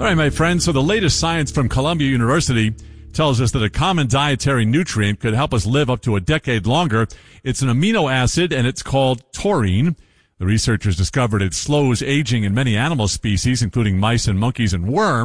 All right, my friends. So the latest science from Columbia University tells us that a common dietary nutrient could help us live up to a decade longer. It's an amino acid, and it's called taurine. The researchers discovered it slows aging in many animal species, including mice and monkeys and worms.